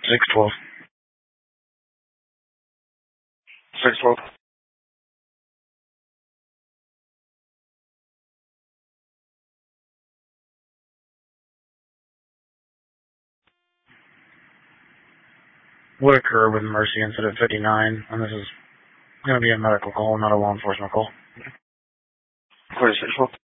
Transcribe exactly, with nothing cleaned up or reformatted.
six twelve. six twelve. Would occur with Mercy incident fifty-nine, and this is going to be a medical call, not a law enforcement call. forty-six twelve.